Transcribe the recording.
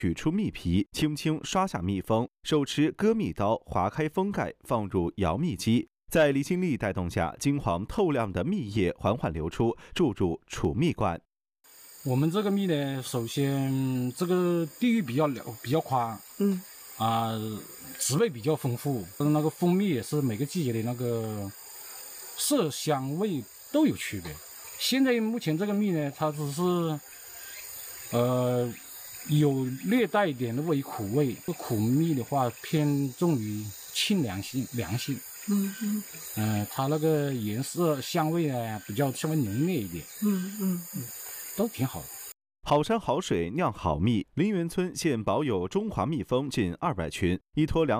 取出蜜皮，轻轻刷下蜜封，手持割蜜刀划开封盖，放入摇蜜机。在离心力带动下，金黄透亮的蜜液缓缓流出，注入储蜜罐。 我们这个蜜呢，首先这个地域比较宽，植被比较丰富，那个蜂蜜也是每个季节的那个色香味都有区别。现在目前这个蜜呢，它只是有略带一点的微苦味，苦蜜的话偏重于清凉性。它那个颜色香味呢比较稍微浓烈一点，都挺好的。 好山好水酿好蜜，林园村现保有中华蜜蜂近200群，依托